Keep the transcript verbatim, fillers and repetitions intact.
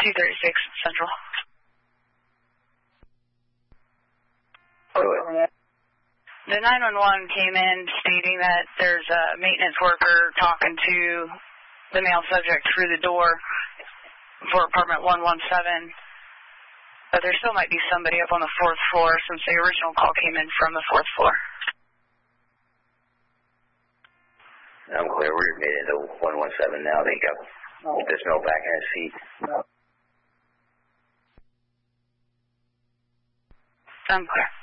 two thirty-six Central. The nine one one came in stating that there's a maintenance worker talking to the male subject through the door for apartment one one seven. But there still might be somebody up on the fourth floor since the original call came in from the fourth floor. I'm clear. We're made into one one seven now. They got there's no back in his seat. I'm clear.